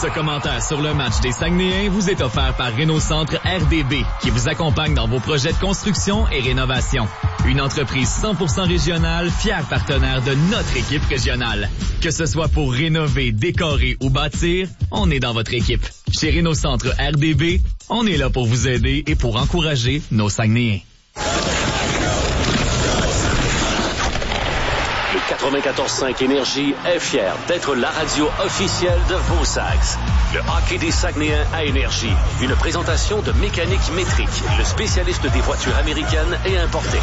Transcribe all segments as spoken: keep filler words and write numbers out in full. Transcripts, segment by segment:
Ce commentaire sur le match des Saguenayens vous est offert par Réno Centre R D B, qui vous accompagne dans vos projets de construction et rénovation. Une entreprise cent pour cent régionale, fière partenaire de notre équipe régionale. Que ce soit pour rénover, décorer ou bâtir, on est dans votre équipe. Chez Réno Centre R D B, on est là pour vous aider et pour encourager nos Saguenayens. quatre-vingt-quatorze cinq Énergie est fier d'être la radio officielle de vos Sags. Le hockey des Saguenayens à Énergie. Une présentation de Mécanique Métrique, le spécialiste des voitures américaines et importées.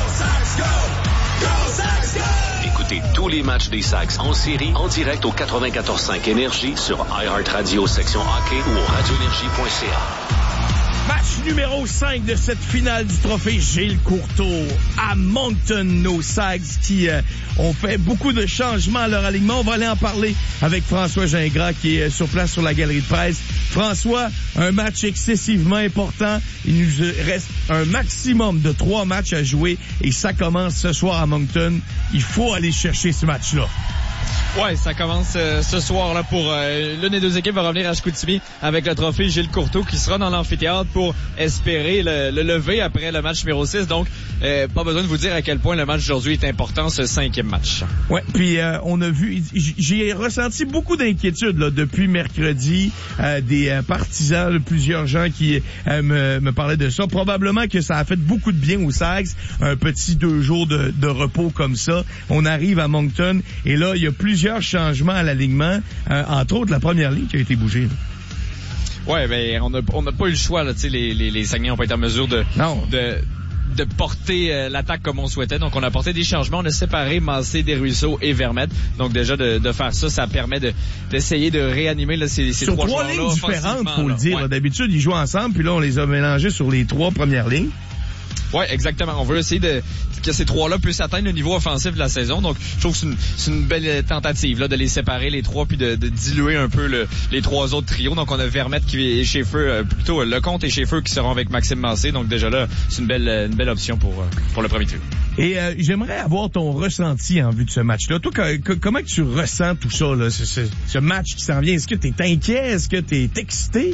Écoutez tous les matchs des Sags en série en direct au quatre-vingt-quatorze cinq Énergie sur iHeartRadio section hockey ou au radio énergie point c a. Match numéro cinq de cette finale du trophée Gilles Courteau à Moncton, nos Sags qui euh, ont fait beaucoup de changements à leur alignement. On va aller en parler avec François Gingras qui est sur place sur la galerie de presse. François, un match excessivement important. Il nous reste un maximum de trois matchs à jouer et ça commence ce soir à Moncton. Il faut aller chercher ce match-là. Ouais, ça commence euh, ce soir-là pour euh, l'une des deux équipes va revenir à Chicoutimi avec le trophée Gilles Courteau qui sera dans l'amphithéâtre pour espérer le, le lever après le match numéro six. Donc, euh, pas besoin de vous dire à quel point le match d'aujourd'hui est important, ce cinquième match. Ouais, puis euh, on a vu, j'ai ressenti beaucoup d'inquiétude là depuis mercredi, euh, des euh, partisans, de plusieurs gens qui euh, me, me parlaient de ça. Probablement que ça a fait beaucoup de bien aux Sags, un petit deux jours de, de repos comme ça. On arrive à Moncton et là, il y a plusieurs changements à l'alignement, euh, entre autres la première ligne qui a été bougée. Là. Ouais, ben on n'a on n'a pas eu le choix là, tu sais les les les Saguenayens n'ont pas été en mesure de non. de de porter euh, l'attaque comme on souhaitait. Donc on a apporté des changements, on a séparé Massé, Desruisseaux et Vermette. Donc déjà de, de faire ça, ça permet de d'essayer de réanimer là, ces, ces sur trois, trois joueurs-là lignes différentes, faut là. le dire. Ouais. Là, d'habitude, ils jouent ensemble, puis là on les a mélangés sur les trois premières lignes. Ouais, exactement. On veut essayer de que ces trois-là puissent atteindre le niveau offensif de la saison. Donc, je trouve que c'est une, c'est une belle tentative là de les séparer les trois puis de, de diluer un peu le, les trois autres trios. Donc, on a Vermette qui est chez Feu, euh, plutôt Lecomte et chez Feu qui seront avec Maxime Massé. Donc, déjà là, c'est une belle une belle option pour pour le premier trio. Et euh, j'aimerais avoir ton ressenti en vue de ce match-là. Toi, que, que, comment que tu ressens tout ça là, ce, ce, ce match qui s'en vient? Est-ce que t'es inquiet? Est-ce que t'es excité?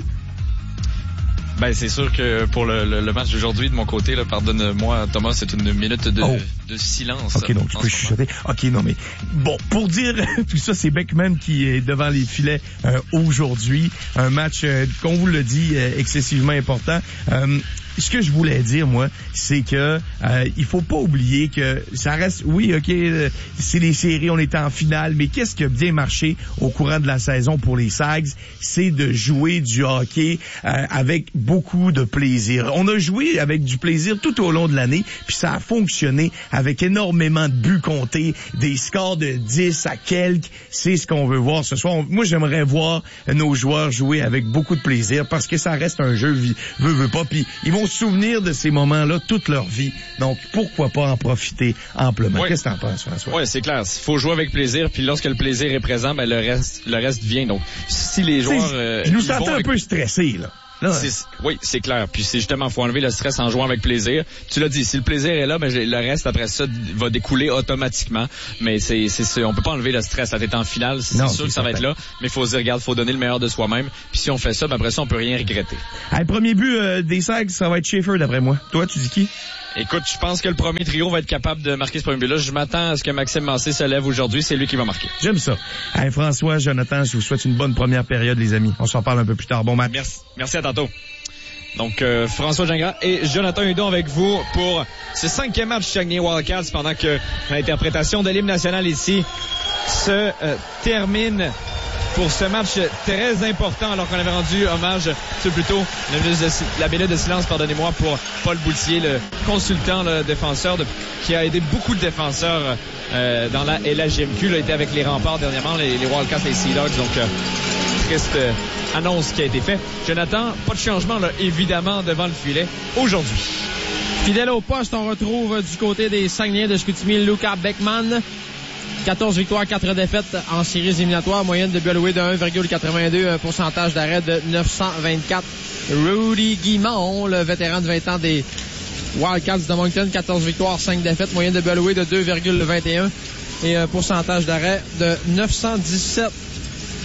Ben c'est sûr que pour le, le, le match d'aujourd'hui de mon côté, là, pardonne-moi Thomas, c'est une minute de, oh. de silence. Ok, donc tu peux chuchoter. Ok, non mais bon, pour dire tout ça, c'est Beckman qui est devant les filets euh, aujourd'hui. Un match, euh, qu'on vous le dit, euh, excessivement important. Euh, Ce que je voulais dire, moi, c'est que euh, il faut pas oublier que ça reste, oui, ok, euh, c'est les séries, on est en finale, mais qu'est-ce qui a bien marché au courant de la saison pour les Sags, c'est de jouer du hockey euh, avec beaucoup de plaisir. On a joué avec du plaisir tout au long de l'année, puis ça a fonctionné avec énormément de buts comptés, des scores de dix à quelques. C'est ce qu'on veut voir ce soir. Moi, j'aimerais voir nos joueurs jouer avec beaucoup de plaisir parce que ça reste un jeu, veut, veut pas, puis ils vont se souvenir de ces moments-là toute leur vie. Donc, pourquoi pas en profiter amplement? Oui. Qu'est-ce que t'en penses, François? Oui, c'est clair. Il faut jouer avec plaisir, puis lorsque le plaisir est présent, ben le reste le reste vient. Donc, si les joueurs... Euh, je nous sentais un avec... peu stressés, là. Là, c'est, oui, c'est clair. Puis c'est justement, faut enlever le stress en jouant avec plaisir. Tu l'as dit, si le plaisir est là, ben le reste après ça va découler automatiquement. Mais c'est, c'est, c'est on peut pas enlever le stress. Là, t'es en finale, c'est, non, c'est sûr c'est que ça certain. Va être là. Mais il faut se dire, regarde, faut donner le meilleur de soi-même. Puis si on fait ça, ben après ça, on peut rien regretter. Hey, premier but euh, des Sags, ça va être Schaefer d'après moi. Toi, tu dis qui? Écoute, je pense que le premier trio va être capable de marquer ce premier but-là. Je m'attends à ce que Maxime Massé se lève aujourd'hui. C'est lui qui va marquer. J'aime ça. Hey, François, Jonathan, je vous souhaite une bonne première période, les amis. On s'en parle un peu plus tard. Bon match. Merci. Merci à tantôt. Donc, euh, François Gingras et Jonathan Hudon avec vous pour ce cinquième match Saguenay Wildcats pendant que l'interprétation de l'hymne national ici se euh, termine pour ce match très important alors qu'on avait rendu hommage, c'est plutôt la minute de, la minute de silence, pardonnez-moi, pour Paul Boutier, le consultant, le défenseur de, qui a aidé beaucoup de défenseurs euh, dans la L H J M Q, il a été avec les Remparts dernièrement, les, les Wildcats, les Sea Dogs, donc euh, triste euh, annonce qui a été faite. Jonathan, pas de changement là, évidemment devant le filet aujourd'hui. Fidèle au poste, on retrouve du côté des Saguenayens de Chicoutimi, Luca Beckman. quatorze victoires, quatre défaites en séries éliminatoires, moyenne de but alloué de un virgule quatre-vingt-deux, un pourcentage d'arrêt de neuf cent vingt-quatre. Rudy Guimond, le vétéran de vingt ans des Wildcats de Moncton, quatorze victoires, cinq défaites, moyenne de but alloué de deux virgule vingt et un et un pourcentage d'arrêt de neuf cent dix-sept.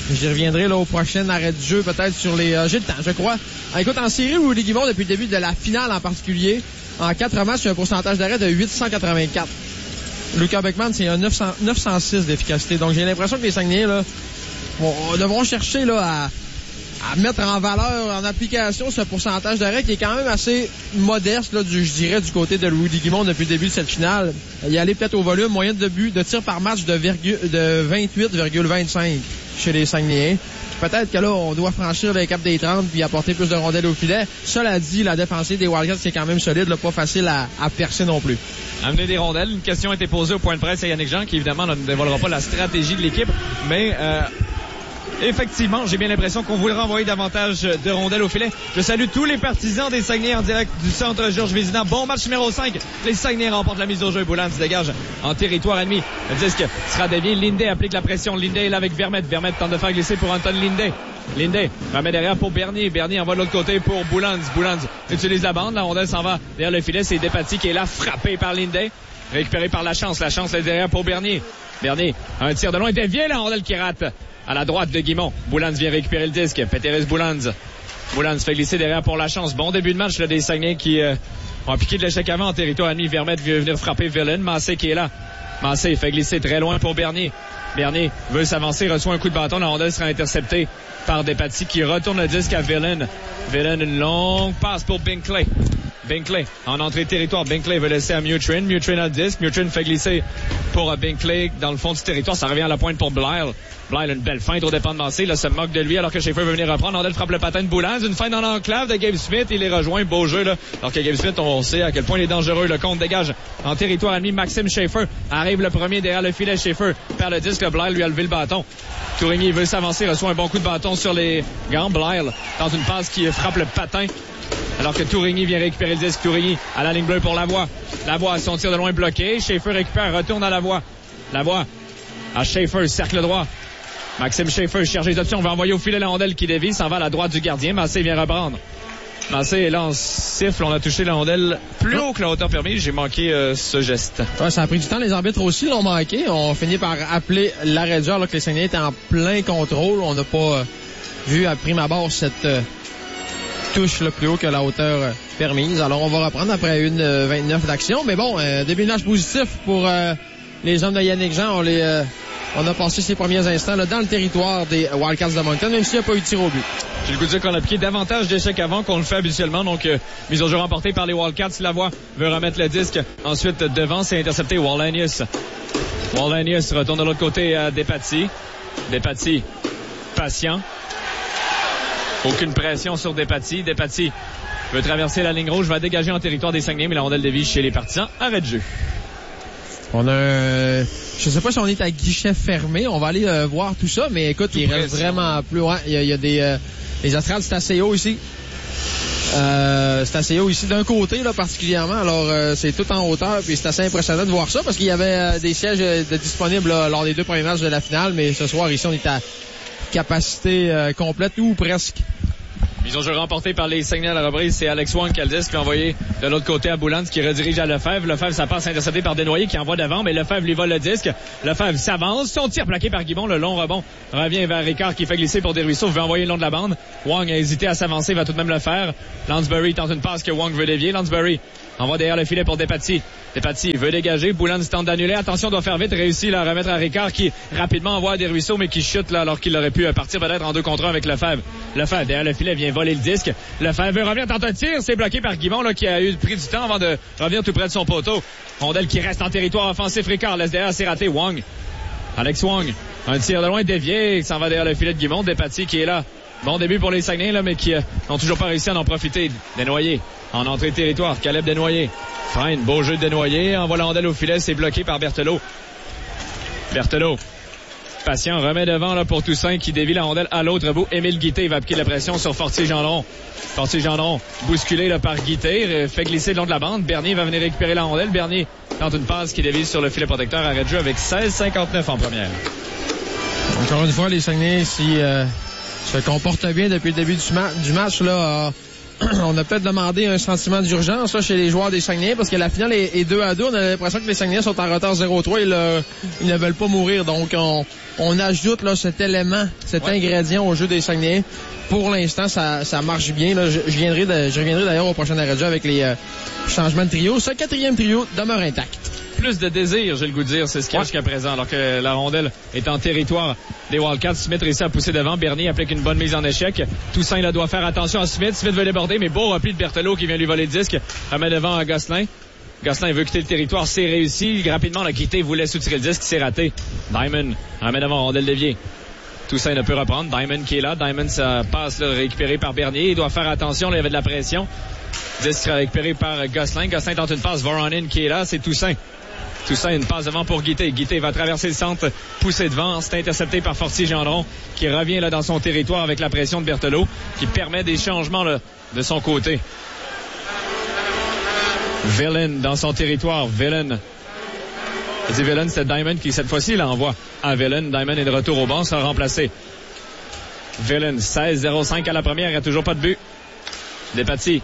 J'y reviendrai là au prochain arrêt de jeu, peut-être sur les... Euh, j'ai le temps, je crois. Ah, écoute, en série, Rudy Guimond, depuis le début de la finale en particulier, en quatre matchs, il y a un pourcentage d'arrêt de huit cent quatre-vingt-quatre. Luca Beckman, c'est un neuf cents, neuf cent six d'efficacité. Donc, j'ai l'impression que les Saguenayens, là, vont, devront chercher, là, à, à mettre en valeur, en application, ce pourcentage d'arrêt qui est quand même assez modeste, là, du, je dirais, du côté de Rudy Guimond depuis le début de cette finale. Il allait peut-être au volume, moyenne de but, de tir par match de, virgule, de vingt-huit virgule vingt-cinq chez les Saguenayens. Peut-être que là, on doit franchir le cap des trente puis apporter plus de rondelles au filet. Cela dit, la défensive des Wildcats, c'est quand même solide, là, pas facile à, à percer non plus. Amener des rondelles. Une question a été posée au point de presse à Yannick Jean, qui évidemment ne dévoilera pas la stratégie de l'équipe, mais euh, effectivement, j'ai bien l'impression qu'on voudrait envoyer davantage de rondelles au filet. Je salue tous les partisans des Saguenay en direct du centre Georges Vézina. Bon match numéro cinq. Les Saguenay remportent la mise au jeu. Boulan se dégage en territoire ennemi. Le disque sera dévié. Linday applique la pression. Linday est là avec Vermette. Vermette tente de faire glisser pour Anton Linday. Linday remet derrière pour Bernier. Bernier envoie de l'autre côté pour Boulans. Boulans utilise la bande. La rondelle s'en va derrière le filet. C'est Despatie qui est là, frappé par Linday. Récupéré par la chance. La chance est derrière pour Bernier. Bernier, un tir de loin. Dévié, la rondelle qui rate. À la droite de Guimond. Boulans vient récupérer le disque. Péteris Boulans. Boulans fait glisser derrière pour la chance. Bon début de match là, des Saguenay qui euh, ont piqué de l'échec avant en territoire ennemi. Vermette veut venir frapper Villain. Massé qui est là. Massé fait glisser très loin pour Bernier. Bernier veut s'avancer, reçoit un coup de bâton. La rondelle sera interceptée par Despatie qui retourne le disque à Villain. Villain, une longue passe pour Binkley. Binkley en entrée de territoire. Binkley veut laisser à Mutrin. Mutrin a le disque. Mutrin fait glisser pour Binkley dans le fond du territoire. Ça revient à la pointe pour Blyle. Blyle, une belle feinte au dépend de Massé. Là, se moque de lui alors que Schaefer veut venir reprendre. Rondelle frappe le patin de Boulans. Une feinte dans l'enclave de Gabe Smith. Il les rejoint. Beau jeu, là. Alors que Gabe Smith, on sait à quel point il est dangereux. Le compte dégage en territoire ennemi. Maxime Schaefer arrive le premier derrière le filet. Schaefer perd le disque. Blyle lui a levé le bâton. Tourigny veut s'avancer. Reçoit un bon coup de bâton sur les gants. Blyle dans une passe qui frappe le patin. Alors que Tourigny vient récupérer le disque. Tourigny à la ligne bleue pour Lavoie. Lavoie, son tir de loin bloqué. Schaefer récupère, retourne à Lavoie. Lavoie à Schaefer, cercle droit. Maxime Schaefer cherche les options, va envoyer au filet la rondelle qui dévie, s'en va à la droite du gardien. Massé vient reprendre. Massé est là en siffle, on a touché la rondelle plus haut que la hauteur permise. J'ai manqué euh, ce geste. Ouais, ça a pris du temps, les arbitres aussi l'ont manqué. On finit par appeler l'arrêt de jeu alors que les Saguenayens étaient en plein contrôle. On n'a pas euh, vu à prime abord cette euh, touche là, plus haut que la hauteur euh, permise. Alors on va reprendre après une euh, vingt-neuf d'action. Mais bon, euh, début de match positif pour euh, les hommes de Yannick Jean. On les... Euh, On a passé ces premiers instants là, dans le territoire des Wildcats de Moncton, même s'il n'y a pas eu de tir au but. J'ai le goût de dire qu'on a piqué davantage d'échecs avant qu'on le fait habituellement. Donc, euh, mise au jeu remportée par les Wildcats. Lavoie veut remettre le disque. Ensuite, devant, c'est intercepté Wallenius. Wallenius retourne de l'autre côté à Despatie. Despatie, patient. Aucune pression sur Despatie. Despatie veut traverser la ligne rouge, va dégager en territoire des Saguenay, mais la rondelle dévie chez les partisans. Arrêt de jeu. On a... Euh, je sais pas si on est à guichet fermé. On va aller euh, voir tout ça, mais écoute, tout il reste vraiment plus loin. Il y a, il y a des... Euh, les astrales, c'est assez haut ici. Euh, c'est assez haut ici d'un côté, là, particulièrement. Alors, euh, c'est tout en hauteur, puis c'est assez impressionnant de voir ça, parce qu'il y avait euh, des sièges euh, de disponibles là, lors des deux premiers matchs de la finale, mais ce soir, ici, on est à capacité euh, complète, ou presque. Ils ont jeu remporté par les Saguenay à la reprise. C'est Alex Wong qui a le disque, puis envoyé de l'autre côté à Boulans qui redirige à Lefebvre. Lefebvre, ça passe intercepté par Desnoyers qui envoie devant, mais Lefebvre lui vole le disque. Lefebvre s'avance. Son tir plaqué par Guimond. Le long rebond revient vers Ricard qui fait glisser pour Desruisseaux. Veut envoyer le long de la bande. Wong a hésité à s'avancer, va tout de même le faire. Lansbury tente une passe que Wong veut dévier. Lansbury envoie derrière le filet pour Despatie. Despatie veut dégager. Boulans tente d'annuler. Attention, doit faire vite. Réussit à remettre à Ricard qui rapidement envoie Desruisseaux, mais qui chute là alors qu'il aurait pu partir peut-être en deux contre un avec Lefebvre. Lefebvre derrière le filet vient voler le disque. Lefebvre veut revenir, tente un tir. C'est bloqué par Guimond là, qui a eu pris du temps avant de revenir tout près de son poteau. Rondelle qui reste en territoire offensif. Ricard laisse derrière, c'est raté. Wong. Alex Wong. Un tir de loin dévié. Il s'en va derrière le filet de Guimond. Despatie qui est là. Bon début pour les Saguenay, là, mais qui euh, n'ont toujours pas réussi à en profiter. Desnoyers en entrée de territoire. Caleb Desnoyers. Fine, beau jeu de Desnoyers. Envoie la rondelle au filet, c'est bloqué par Berthelot. Berthelot. Patient remet devant là, pour Toussaint qui dévie la rondelle à l'autre bout. Émile Guité va appliquer la pression sur Fortier-Gendron. Fortier-Gendron bousculé là, par Guité, fait glisser le long de la bande. Bernier va venir récupérer la rondelle. Bernier tente une passe qui dévie sur le filet protecteur. Arrêt de jeu avec seize cinquante-neuf en première. Encore une fois, les Saguenay, si... Euh... se comporte bien depuis le début du, ma- du match. Là, on a peut-être demandé un sentiment d'urgence là, chez les joueurs des Saguenay parce que la finale est, est deux à deux. On a l'impression que les Saguenay sont en retard zéro trois et là, ils ne veulent pas mourir. Donc, on, on ajoute là, cet élément, cet ouais. ingrédient au jeu des Saguenay. Pour l'instant, ça, ça marche bien. Là. Je, je, viendrai de, je reviendrai d'ailleurs au prochain arrêt de jeu avec les euh, changements de trio. Ce quatrième trio demeure intact. Plus de désir, j'ai le goût de dire, c'est ce qu'il y a ouais. jusqu'à présent. Alors que la rondelle est en territoire des Wildcats. Smith réussit à pousser devant. Bernier applique une bonne mise en échec. Toussaint là, doit faire attention à Smith. Smith veut déborder, mais beau repli de Berthelot qui vient lui voler le disque. Remet devant à Gosselin. Gosselin veut quitter le territoire, c'est réussi. Rapidement, l'a quitté, voulait soutirer le disque, c'est raté. Diamond remet devant, rondelle déviée. Toussaint ne peut reprendre. Diamond qui est là. Diamond, ça passe là, récupéré par Bernier. Il doit faire attention, là, il y avait de la pression. Disque récupéré par Gosselin. Gosselin tente une passe. Voronin qui est là, c'est Toussaint. Toussaint, une passe devant pour Guité. Guité va traverser le centre, pousser devant. C'est intercepté par Fortier-Gendron qui revient là dans son territoire avec la pression de Berthelot qui permet des changements là, de son côté. Villain dans son territoire. Villain. C'est Villain, c'est Diamond qui cette fois-ci l'envoie à Villain. Diamond est de retour au banc, sera remplacé. Villain, seize zéro cinq à la première, il n'y a toujours pas de but. Despatie.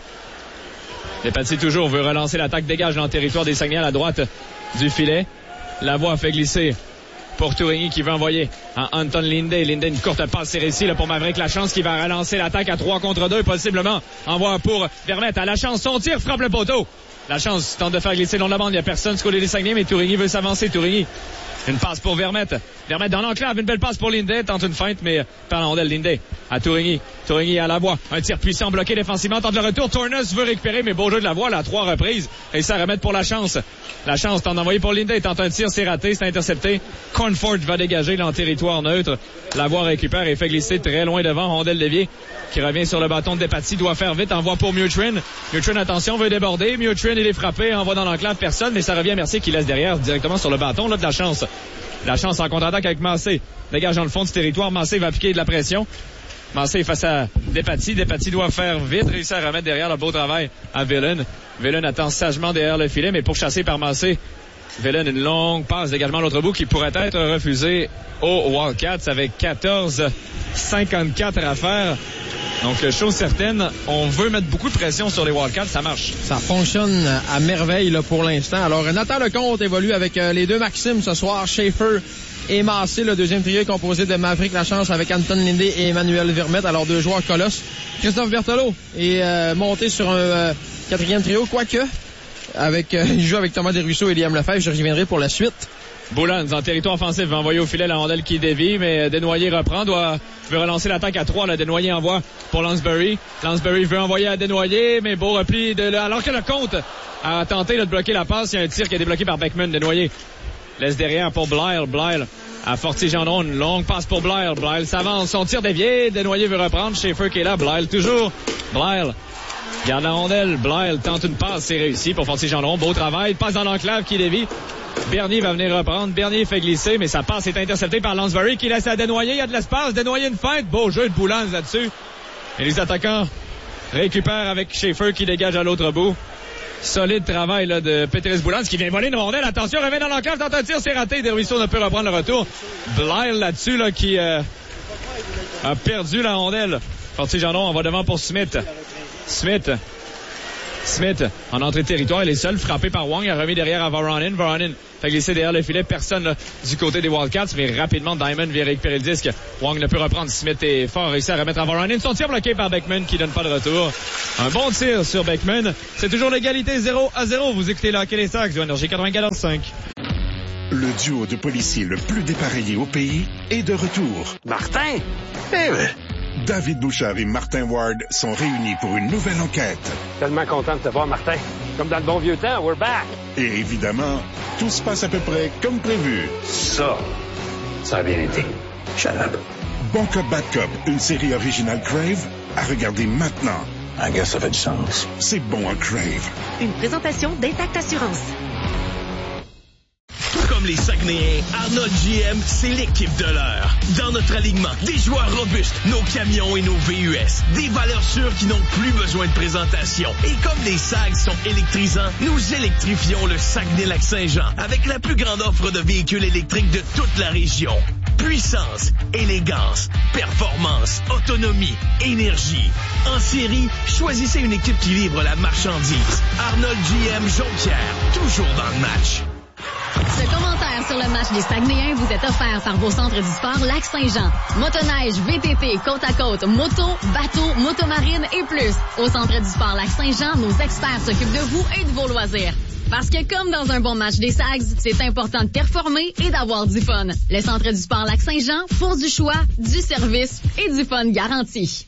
Despatie toujours veut relancer l'attaque, dégage dans le territoire des Saguenay à la droite du filet. La voie fait glisser pour Tourigny qui veut envoyer à Anton Linde. Linde, une courte passe, c'est réussi là pour Maverick Lachance qui va relancer l'attaque à trois contre deux possiblement. Envoie pour Vermette à Lachance, son tir frappe le poteau. Lachance tente de faire glisser le long de la bande, il n'y a personne du côté des Saguenay, mais Tourigny veut s'avancer. Tourigny, une passe pour Vermette. Vermette dans l'enclave, une belle passe pour Linde, tente une feinte, mais par la rondelle, Linde à Tourigny. Tourigny à la voie, un tir puissant bloqué défensivement, tente le retour. Tournes veut récupérer, mais beau jeu de la voie, là, à trois reprises, et ça remet pour Lachance. Lachance tente d'envoyer pour Linde, tente un tir, c'est raté, c'est intercepté. Cornford va dégager là en territoire neutre. La voie récupère et fait glisser très loin devant. Rondelle déviée qui revient sur le bâton de Despatie, doit faire vite, envoie pour Mutrin. Mutrin, attention, veut déborder. Mutrin, il est frappé, envoie dans l'enclave, personne, mais ça revient à Mercier qui laisse derrière directement sur le bâton là de Lachance. Lachance en contre-attaque avec Massé. Dégage dans le fond du territoire. Massé va appliquer de la pression. Massé face à Despatie. Despatie doit faire vite, réussir à remettre derrière le beau travail à Villain. Villain attend sagement derrière le filet, mais pourchassé par Massé. Villain, une longue passe, dégagement à l'autre bout qui pourrait être refusé aux Wildcats avec quatorze cinquante-quatre à faire. Donc, chose certaine, on veut mettre beaucoup de pression sur les Wildcats, ça marche. Ça fonctionne à merveille là, pour l'instant. Alors, Nathan Lecomte évolue avec euh, les deux Maximes ce soir, Schaefer et Massé. Le deuxième trio est composé de Maverick Lachance avec Anton Linde et Emmanuel Vermette. Alors, deux joueurs colosses. Christophe Berthelot est euh, monté sur un euh, quatrième trio, quoique, avec, euh, il joue avec Thomas Desruisseaux et Liam Lefebvre. Je reviendrai pour la suite. Boulans en territoire offensif va envoyer au filet la rondelle qui dévie, mais Desnoyers reprend, doit veut relancer l'attaque à trois. Là, Desnoyers envoie pour Lansbury. Lansbury veut envoyer à Desnoyers, mais beau repli de là. Alors que le compte a tenté là, de bloquer la passe, il y a un tir qui a été bloqué par Beckman. Desnoyers laisse derrière pour Blyle. Blyle à Fortier-Gendron, une longue passe pour Blyle. Blyle s'avance, son tir dévié. Desnoyers veut reprendre. Schaefer qui est là. Blyle toujours. Blyle garde la rondelle. Blyle tente une passe, c'est réussi pour Fortier-Gendron. Beau travail. Passe dans l'enclave qui dévie. Bernier va venir reprendre. Bernier fait glisser, mais sa passe est interceptée par Lansbury qui laisse à Desnoyers. Il y a de l'espace. Desnoyers une feinte. Beau jeu de Boulans là-dessus. Et les attaquants récupèrent avec Schaefer qui dégage à l'autre bout. Solide travail là, de Pétris Boulans qui vient voler une rondelle. Attention, revient dans l'enclave. Tente un tir, c'est raté. Desruisseaux ne peut reprendre le retour. Blyle là-dessus là, qui euh, a perdu la rondelle. Fortier-Gendron, on va devant pour Smith. Smith. Smith, en entrée de territoire, il est seul, frappé par Wong, il a remis derrière à Voronin. Voronin fait glisser derrière le filet, personne là, du côté des Wildcats, mais rapidement, Diamond vient récupérer le disque. Wong ne peut reprendre, Smith est fort, réussi à remettre à Voronin. Son tir bloqué par Beckman qui donne pas de retour. Un bon tir sur Beckman. C'est toujours l'égalité zéro à zéro. Vous écoutez là, quel est ça, du Énergie quatre-vingt-quatorze cinq. Le duo de policiers le plus dépareillé au pays est de retour. Martin? Eh ben... David Bouchard et Martin Ward sont réunis pour une nouvelle enquête. Tellement content de te voir, Martin. Comme dans le bon vieux temps, we're back. Et évidemment, tout se passe à peu près comme prévu. Ça, ça a bien été. Shut up. Bon Cop, Bad Cop, une série originale Crave, à regarder maintenant. I guess ça fait du sens. C'est bon à Crave. Une présentation d'Intact Assurance. Comme les Saguenayens, Arnold G M, c'est l'équipe de l'heure. Dans notre alignement, des joueurs robustes, nos camions et nos V U S. Des valeurs sûres qui n'ont plus besoin de présentation. Et comme les Sags sont électrisants, nous électrifions le Saguenay-Lac-Saint-Jean avec la plus grande offre de véhicules électriques de toute la région. Puissance, élégance, performance, autonomie, énergie. En série, choisissez une équipe qui livre la marchandise. Arnold G M Jonquière, toujours dans le match. Ce commentaire sur le match des Saguenayens vous est offert par vos centres du sport Lac-Saint-Jean. Motoneige, V T T, côte à côte, moto, bateau, motomarine et plus. Au centre du sport Lac-Saint-Jean, nos experts s'occupent de vous et de vos loisirs. Parce que comme dans un bon match des Sags, c'est important de performer et d'avoir du fun. Le centre du sport Lac-Saint-Jean, pour du choix, du service et du fun garanti.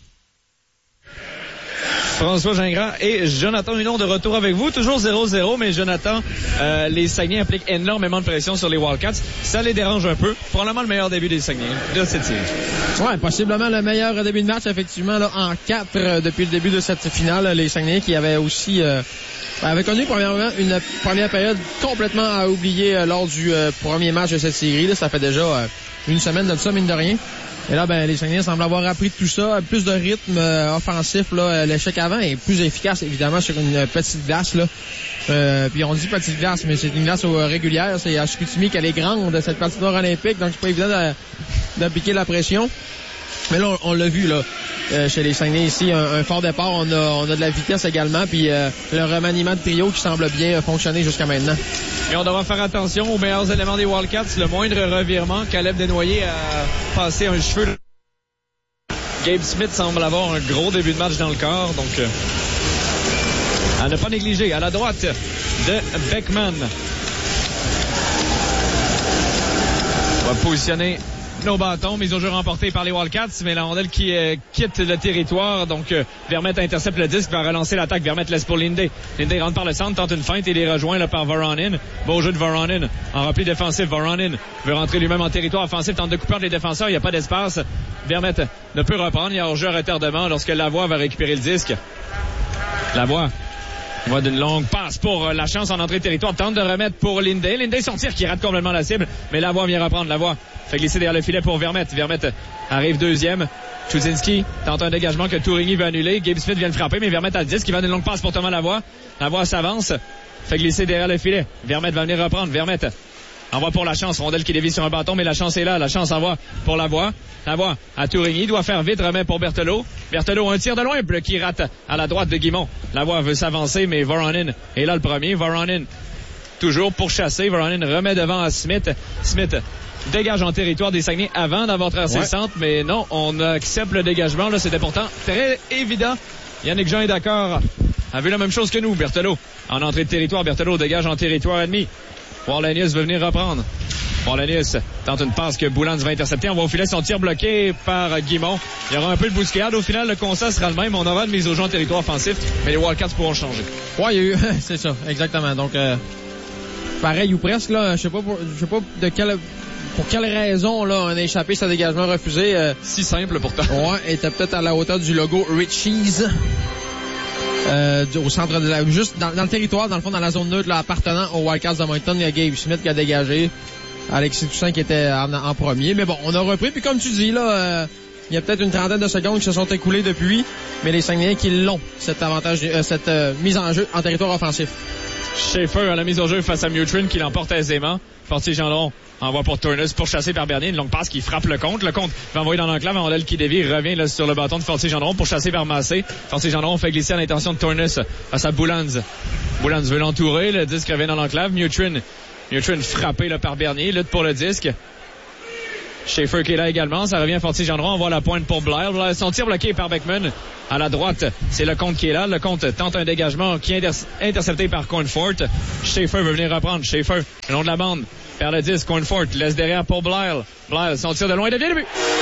François Gingras et Jonathan Hulot de retour avec vous. Toujours zéro zéro, mais Jonathan, euh, les Saguenay appliquent énormément de pression sur les Wildcats. Ça les dérange un peu. Probablement le meilleur début des Saguenay de cette série. Ouais, possiblement le meilleur début de match, effectivement, là, en quatre euh, depuis le début de cette finale. Les Saguenay qui avaient aussi euh, avaient connu premièrement une première période complètement à oublier euh, lors du euh, premier match de cette série. Là, ça fait déjà euh, une semaine de ça, mine de rien. Et là, ben, les Saguenay semblent avoir appris tout ça, plus de rythme euh, offensif, là, l'échec avant est plus efficace, évidemment, sur une petite glace, là. Euh, puis on dit petite glace, mais c'est une glace euh, régulière, c'est à Chicoutimi qu'elle est grande, cette patinoire olympique, donc c'est pas évident d'appliquer la pression. Mais là, on, on l'a vu, là, euh, chez les Saguenay ici, un, un fort départ, on a, on a de la vitesse également, puis euh, le remaniement de trio qui semble bien fonctionner jusqu'à maintenant. Et on devra faire attention aux meilleurs éléments des Wildcats. Le moindre revirement, Caleb Desnoyers a passé un cheveu. Gabe Smith semble avoir un gros début de match dans le corps, donc euh, à ne pas négliger. À la droite de Beckman. On va positionner nos bâtons, mise au jeu remportée par les Wildcats, mais la rondelle qui euh, quitte le territoire, donc euh, Vermette intercepte le disque, va relancer l'attaque, Vermette laisse pour Linday. Linday rentre par le centre, tente une feinte et il est rejoint là, par Voronin. Beau jeu de Voronin, en repli défensif, Voronin veut rentrer lui-même en territoire offensif, tente de couper entre les défenseurs, il n'y a pas d'espace. Vermette ne peut reprendre, il y a hors-jeu à retardement lorsque Lavoie va récupérer le disque. Lavoie voit d'une longue passe pour la chance en entrée de territoire. Tente de remettre pour Linday. Linday son tir qui rate complètement la cible. Mais Lavoie vient reprendre. Lavoie fait glisser derrière le filet pour Vermette. Vermette arrive deuxième. Chudzinski tente un dégagement que Tourigny veut annuler. Gabe Smith vient le frapper, mais Vermette a le disque. Il va d'une longue passe pour Thomas Lavoie. Lavoie s'avance. Fait glisser derrière le filet. Vermette va venir reprendre. Vermette envoie pour la chance. Rondelle qui dévie sur un bâton, mais la chance est là. La chance envoie pour Lavoie. Lavoie à Tourigny. Doit faire vite. Remet pour Berthelot. Berthelot, un tir de loin. Bleu qui rate à la droite de Guimont. Lavoie veut s'avancer, mais Voronin est là le premier. Voronin toujours pour chasser. Voronin remet devant à Smith. Smith dégage en territoire des Saguenay avant d'avoir tracé ouais. le centre, mais non, on accepte le dégagement. Là, c'était pourtant très évident. Yannick Jean est d'accord. A vu la même chose que nous. Berthelot en entrée de territoire. Berthelot dégage en territoire ennemi. Warlanius veut venir reprendre. Warlanius tente une passe que Boulans va intercepter. On va au filet, son tir bloqué par Guimont. Il y aura un peu de bousculade. Au final, le constat sera le même. On aura une mise au jeu en territoire offensif, mais les Wildcats pourront changer. Ouais, il y a eu, c'est ça, exactement. Donc, euh, pareil ou presque, là, je sais pas pour, je sais pas de quelle, pour quelle raison, là, on a échappé ce dégagement refusé. Euh, si simple pourtant. Ouais, était peut-être à la hauteur du logo Richie's. Euh, au centre de la, juste dans, dans le territoire, dans le fond, dans la zone neutre, là, appartenant aux Wildcats de Moncton, il y a Gabe Smith qui a dégagé. Alexis Toussaint qui était en, en premier. Mais bon, on a repris. Puis comme tu dis, là, euh, il y a peut-être une trentaine de secondes qui se sont écoulées depuis. Mais les Saguenayens qui l'ont, cet avantage, euh, cette euh, mise en jeu en territoire offensif. Schaefer à la mise au jeu face à Mutrin qui l'emporte aisément. Fortier-Gendron envoie pour Turnus, pourchassé par Bernier. Une longue passe qui frappe le compte. Le compte va envoyer dans l'enclave. Rondelle qui dévie, revient là, sur le bâton de Fortier-Gendron, pourchassé par Massé. Fortier-Gendron fait glisser à l'intention de Turnus face à Boulans. Boulans veut l'entourer. Le disque revient dans l'enclave. Mutrin. Mutrin frappé là, par Bernier. Lutte pour le disque. Schaefer qui est là également. Ça revient Fortier-Gendron. On voit la pointe pour Blair. Blair. Son tir bloqué par Beckman. À la droite, c'est Lecomte qui est là. Lecomte tente un dégagement qui est inter- intercepté par Cornfort. Schaefer veut venir reprendre. Schaefer, le long de la bande, perd le disque. Cornfort laisse derrière pour Blair. Blair, son tir de loin devient le but.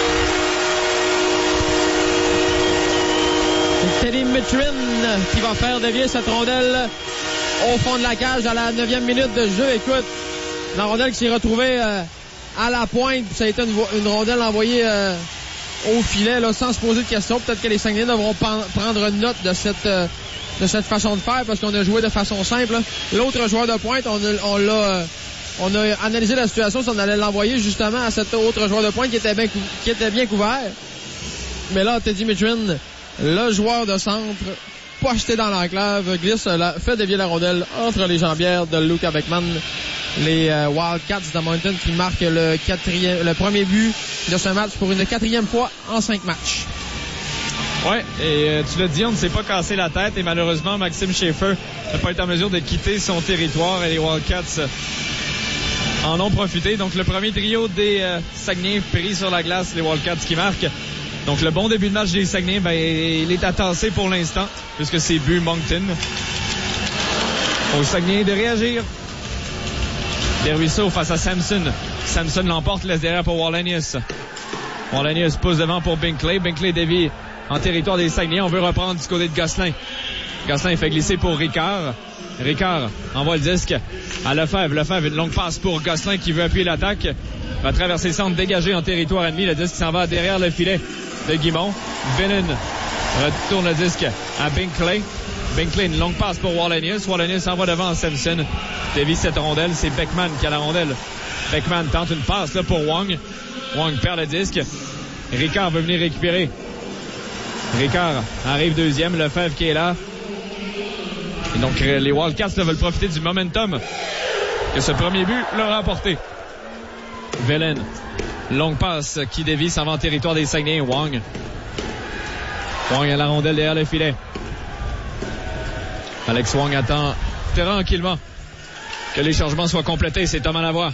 C'est Teddy Mutrin qui va faire dévier cette rondelle au fond de la cage à la neuvième minute de jeu. Écoute, la rondelle qui s'est retrouvée euh, à la pointe. Ça a été une, une rondelle envoyée euh, au filet là, sans se poser de questions. Peut-être que les Saguenayens devront pan- prendre note de cette euh, de cette façon de faire parce qu'on a joué de façon simple. Là. L'autre joueur de pointe, on, a, on l'a euh, on a analysé la situation si on allait l'envoyer justement à cet autre joueur de pointe qui était bien, cou- qui était bien couvert. Mais là, Teddy Mutrin, le joueur de centre, pas jeté dans l'enclave, glisse, la, fait dévier la rondelle entre les jambières de Luca Beckman les euh, Wildcats de Moncton qui marquent le, quatrième, le premier but de ce match pour une quatrième fois en cinq matchs. Ouais, et euh, tu l'as dit, on ne s'est pas cassé la tête et malheureusement, Maxime Schaefer n'a pas été en mesure de quitter son territoire et les Wildcats euh, en ont profité. Donc, le premier trio des euh, Saguenay pris sur la glace, les Wildcats qui marquent. Donc, le bon début de match des Saguenay, ben, il est à tasser pour l'instant, puisque c'est but Moncton. Au Saguenay de réagir. Desruisseaux face à Samson. Samson l'emporte, laisse derrière pour Wallenius. Wallenius pousse devant pour Binkley. Binkley dévie en territoire des Saguenay. On veut reprendre du côté de Gosselin. Gosselin fait glisser pour Ricard. Ricard envoie le disque à Lefebvre. Lefebvre, une longue passe pour Gosselin qui veut appuyer l'attaque. Va traverser le centre dégagé en territoire ennemi. Le disque s'en va derrière le filet de Guimont. Benen retourne le disque à Binkley. Binkley, une longue passe pour Wallenius. Wallenius envoie devant Samson. Dévie cette rondelle. C'est Beckman qui a la rondelle. Beckman tente une passe là pour Wong. Wong perd le disque. Ricard veut venir récupérer. Ricard arrive deuxième. Lefebvre qui est là. Et donc, les Wildcats là, veulent profiter du momentum que ce premier but leur a apporté. Velen. Longue passe qui dévie, s'en va en territoire des Saguenay. Wong. Wong a la rondelle derrière le filet. Alex Wong attend tranquillement que les changements soient complétés. C'est Thomas Lavoie.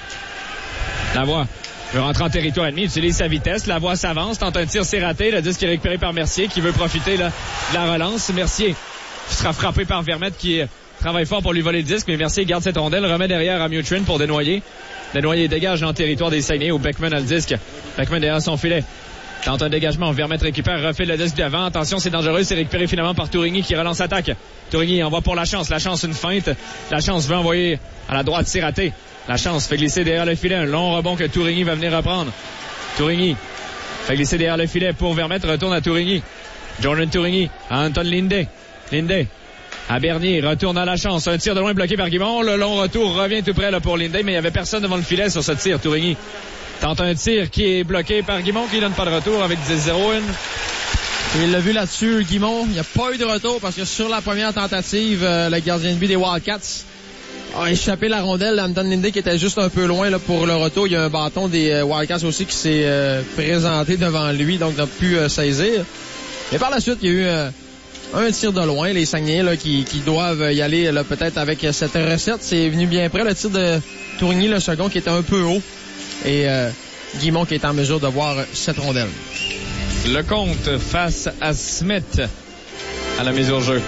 Lavoie veut rentrer en territoire ennemi, utilise sa vitesse. Lavoie s'avance, tente un tir, c'est raté. Le disque est récupéré par Mercier qui veut profiter là, de la relance. Mercier sera frappé par Vermette qui travaille fort pour lui voler le disque, mais Mercier garde cette rondelle, remet derrière à Mutrin pour Desnoyers. Desnoyers dégage dans le territoire des Saguenay où Beckman a le disque. Beckman derrière son filet. Tente un dégagement, Vermette récupère, refait le disque devant. Attention, c'est dangereux, c'est récupéré finalement par Tourigny qui relance l'attaque. Tourigny envoie pour la chance, la chance une feinte. La chance veut envoyer à la droite, c'est raté. La chance fait glisser derrière le filet, un long rebond que Tourigny va venir reprendre. Tourigny fait glisser derrière le filet pour Vermette, retourne à Tourigny. Jordan Tourigny à Anton Lindé. Lindé à Bernier, retourne à la chance. Un tir de loin bloqué par Guimond. Le long retour revient tout près là, pour Lindé, mais il n'y avait personne devant le filet sur ce tir. Tourigny tente un tir qui est bloqué par Guimond, qui donne pas de retour avec dix zéro un. Il l'a vu là-dessus, Guimond. Il n'y a pas eu de retour parce que sur la première tentative, euh, le gardien de but des Wildcats a échappé la rondelle. Anton Lindé qui était juste un peu loin là, pour le retour. Il y a un bâton des euh, Wildcats aussi qui s'est euh, présenté devant lui, donc n'a pu euh, saisir. Et par la suite, il y a eu euh, un tir de loin. Les Saguenayens là, qui, qui doivent y aller là, peut-être avec cette recette. C'est venu bien près. Le tir de Tourigny, le second, qui était un peu haut. Et euh, Guimond qui est en mesure de voir cette rondelle. Le compte face à Smith à la mise au jeu.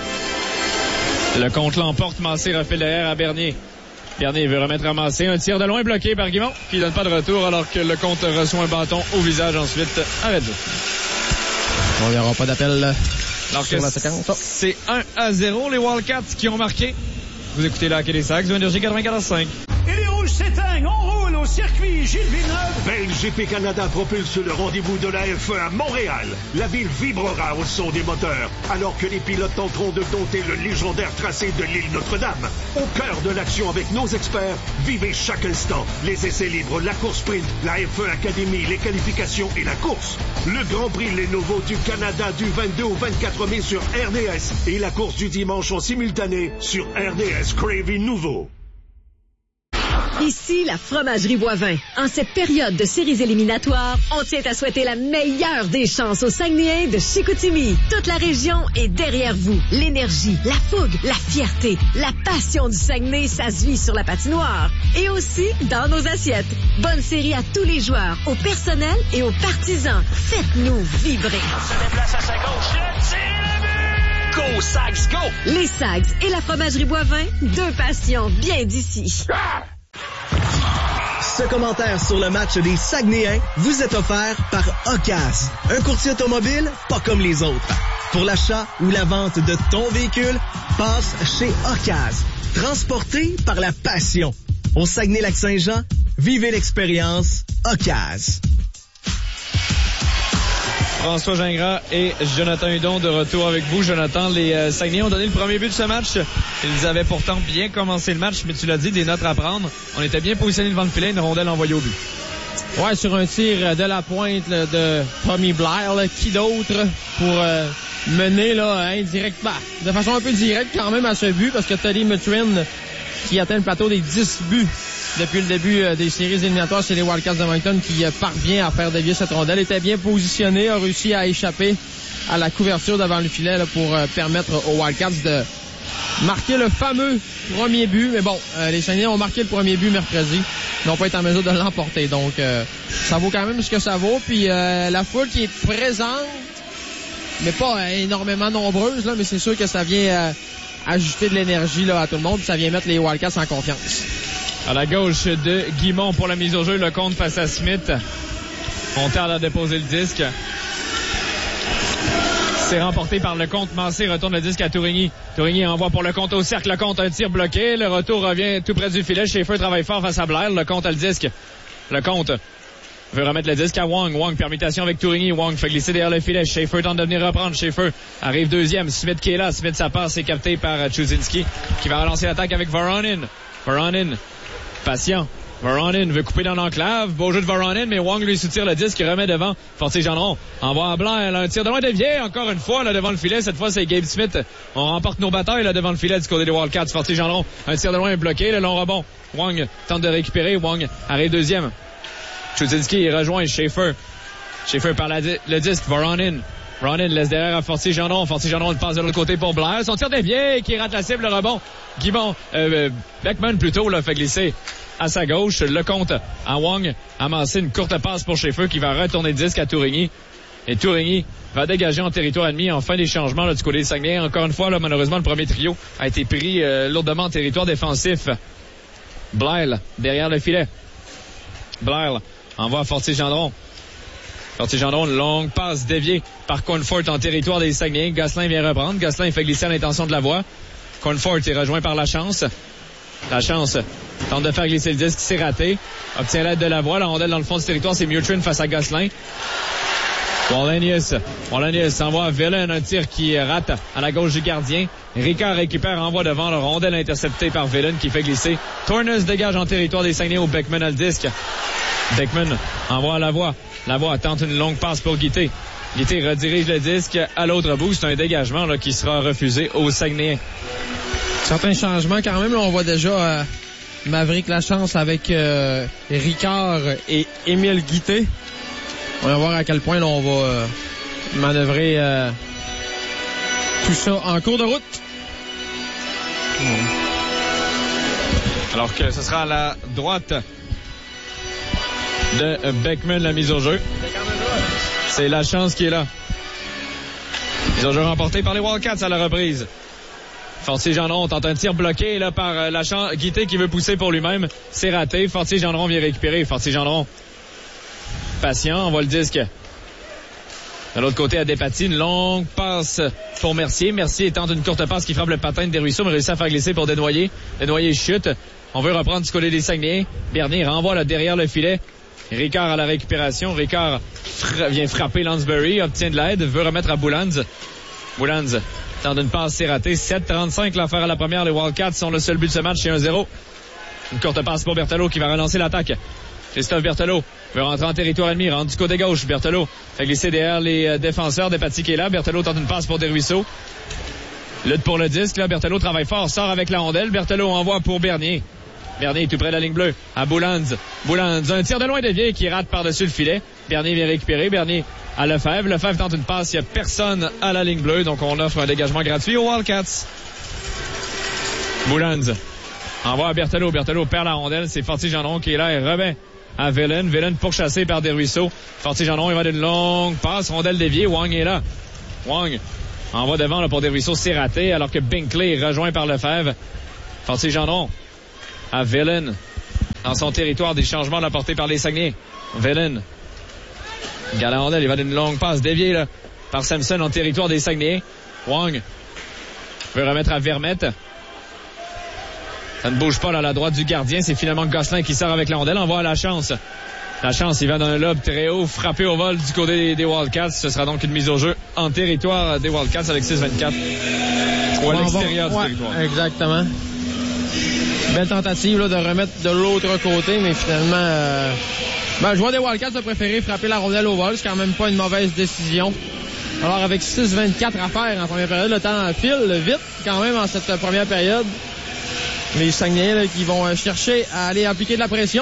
Le compte l'emporte. Massé refait derrière à Bernier. Bernier veut remettre à Massé. Un tir de loin bloqué par Guimond qui donne pas de retour alors que le compte reçoit un bâton au visage ensuite. Arrête. Bon, il n'y aura pas d'appel alors sur que la séquence. Oh. C'est un à zéro les Wildcats qui ont marqué. Vous écoutez la Hockey des Sacs, Énergie quatre-vingt-quatorze cinq. Et les rouges s'éteignent, on roule au circuit Gilles Villeneuve. B L G P Canada propulse le rendez-vous de la F un à Montréal. La ville vibrera au son des moteurs, alors que les pilotes tenteront de dompter le légendaire tracé de l'île Notre-Dame. Au cœur de l'action avec nos experts, vivez chaque instant. Les essais libres, la course sprint, la F un Academy, les qualifications et la course. Le Grand Prix Lenovo du Canada du vingt-deux au vingt-quatre mai sur R D S et la course du dimanche en simultané sur R D S Crave Nouveau. Ici, la Fromagerie Boivin. En cette période de séries éliminatoires, on tient à souhaiter la meilleure des chances aux Saguenayens de Chicoutimi. Toute la région est derrière vous. L'énergie, la fougue, la fierté, la passion du Saguenay, ça se vit sur la patinoire. Et aussi dans nos assiettes. Bonne série à tous les joueurs, au personnel et aux partisans. Faites-nous vibrer. On se déplace à sa gauche, le tir, le but! Go, Sags, go! Les Sags et la Fromagerie Boivin, deux passions bien d'ici. Ah! Ce commentaire sur le match des Saguenayens vous est offert par Ocas, un courtier automobile pas comme les autres. Pour l'achat ou la vente de ton véhicule, passe chez Ocas. Transporté par la passion. Au Saguenay-Lac-Saint-Jean, vivez l'expérience Ocas. François Gingras et Jonathan Hudon de retour avec vous. Jonathan, les euh, Saguenayens ont donné le premier but de ce match. Ils avaient pourtant bien commencé le match, mais tu l'as dit, des notes à prendre. On était bien positionnés devant le filet, une rondelle envoyée au but. Ouais, sur un tir de la pointe là, de Tommy Blair, là, qui d'autre pour euh, mener là indirect, bah, de façon un peu directe quand même à ce but, parce que Teddy Mutrin qui atteint le plateau des dix buts depuis le début euh, des séries éliminatoires chez les Wildcats de Moncton, qui euh, parvient à faire dévier cette rondelle. Était bien positionné, a réussi à échapper à la couverture devant le filet là, pour euh, permettre aux Wildcats de marquer le fameux premier but. Mais bon, euh, les Saguenayens ont marqué le premier but mercredi, n'ont pas été en mesure de l'emporter. Donc, euh, ça vaut quand même ce que ça vaut. Puis euh, la foule qui est présente, mais pas euh, énormément nombreuse, là, mais c'est sûr que ça vient euh, ajouter de l'énergie là, à tout le monde. Puis ça vient mettre les Wildcats en confiance. À la gauche de Guimond pour la mise au jeu, le compte face à Smith. On tarde à déposer le disque. C'est remporté par le compte. Massé retourne le disque à Tourigny. Tourigny envoie pour le compte au cercle. Le compte, un tir bloqué. Le retour revient tout près du filet. Schaefer travaille fort face à Blair. Le compte a le disque. Le compte veut remettre le disque à Wong. Wong, permutation avec Tourigny. Wong fait glisser derrière le filet. Schaefer tente de venir reprendre. Schaefer arrive deuxième. Smith qui est là. Smith, sa passe est captée par Chuzinski qui va relancer l'attaque avec Voronin. Voronin, patient. Voronin veut couper dans l'enclave. Beau jeu de Voronin, mais Wong lui soutire le disque, remet devant. Fortier-Gendron envoie à Blair. Là, un tir de loin dévié, encore une fois, là, devant le filet. Cette fois, c'est Gabe Smith. On remporte nos batailles, là, devant le filet du côté des Wildcats. Fortier-Gendron, un tir de loin bloqué, le long rebond. Wong tente de récupérer. Wong arrive deuxième. Chuzinski rejoint Schaefer. Schaefer par la di- le disque. Voronin. Voronin laisse derrière à Fortier-Gendron. Fortier-Gendron passe de l'autre côté pour Blair. Son tir dévié qui rate la cible, le rebond. Guimond, euh, Beckman plutôt, là, fait glisser à sa gauche. Le compte à Wong. Amassé une courte passe pour Schaefer qui va retourner le disque à Tourigny. Et Tourigny va dégager en territoire ennemi en fin des changements là, du côté des Saguenay. Encore une fois, là, malheureusement, le premier trio a été pris euh, lourdement en territoire défensif. Blair derrière le filet. Blair envoie à Fortier-Gendron. Fortier-Gendron, une longue passe déviée par Cornfort en territoire des Saguenay. Gosselin vient reprendre. Gosselin fait glisser à l'intention de la voie. Cornfort est rejoint par La Chance. La Chance tente de faire glisser le disque, c'est raté. Obtient l'aide de la voie. La rondelle dans le fond du territoire, c'est Mutrin face à Gosselin. Wallenius. Wallenius envoie à Villain, un tir qui rate à la gauche du gardien. Ricard récupère, envoie devant, le rondelle intercepté par Villain qui fait glisser. Tornes dégage en territoire des Saguenay au Beckman à le disque. Beckman envoie à la voie. La voie tente une longue passe pour Guité. Guité redirige le disque à l'autre bout. C'est un dégagement là, qui sera refusé aux Saguenayens. Certains changements quand même. Là, on voit déjà euh, Maverick Lachance avec euh, Ricard et Émile Guité. On va voir à quel point là, on va euh, manœuvrer euh, tout ça en cours de route. Alors que ce sera à la droite de Beckman, la mise au jeu. C'est La Chance qui est là. Mise au jeu remportée par les Wildcats à la reprise. Fortier-Gendron tente un tir bloqué là par euh, La Chance. Guité qui veut pousser pour lui-même. C'est raté. Fortier-Gendron vient récupérer. Fortier-Gendron patient, envoie le disque. De l'autre côté, à Despatie, une longue passe pour Mercier. Mercier tente une courte passe qui frappe le patin de Desruisseaux, mais réussit à faire glisser pour Desnoyers. Desnoyers chute. On veut reprendre du côté des Saguenayens. Bernier renvoie là derrière le filet. Ricard à la récupération. Ricard fra- vient frapper Lansbury, obtient de l'aide, veut remettre à Boulands. Boulands tente une passe, c'est raté. sept trente-cinq l'affaire à la première. Les Wildcats sont le seul but de ce match, c'est un zéro. Une courte passe pour Berthelot qui va relancer l'attaque. Christophe Berthelot veut rentrer en territoire ennemi, rentre du côté gauche. Berthelot fait glisser derrière les euh, défenseurs. Despatie qui est là. Berthelot tente une passe pour Desruisseaux. Lutte pour le disque. Là, Berthelot travaille fort, sort avec la rondelle. Berthelot envoie pour Bernier. Bernier est tout près de la ligne bleue. À Boulands. Boulands, un tir de loin dévié qui rate par-dessus le filet. Bernier vient récupérer. Bernier à Lefebvre. Lefebvre tente une passe. Il n'y a personne à la ligne bleue. Donc, on offre un dégagement gratuit aux Wildcats. Boulands envoie à Berthelot. Berthelot perd la rondelle. C'est Fortier-Gendron qui est là et remet à Villain. Villain pourchassé par Desruisseaux. Fortier-Gendron, il va d'une longue passe. Rondelle déviée. Wang est là. Wang envoie devant là, pour Desruisseaux. C'est raté alors que Binkley est rejoint par Lefebvre. Fortier-Gendron à Villain. Dans son territoire, des changements apportés par les Saguenay. Villain. Garde la rondelle. Il va d'une longue passe déviée là, par Samson en territoire des Saguenay. Wang veut remettre à Vermette. Ça ne bouge pas là, à la droite du gardien. C'est finalement Gosselin qui sort avec la rondelle. Envoie à La Chance. La Chance, il va dans un lob très haut, frappé au vol du côté des, des Wildcats. Ce sera donc une mise au jeu en territoire des Wildcats avec six vingt-quatre. Ou à l'extérieur du ouais, territoire. Exactement. Belle tentative là, de remettre de l'autre côté, mais finalement... Euh... Ben, le joueur des Wildcats a préféré frapper la rondelle au vol. C'est quand même pas une mauvaise décision. Alors, avec six vingt-quatre à faire en première période, le temps file vite quand même en cette première période. Les Saguenayens là, qui vont chercher à aller appliquer de la pression.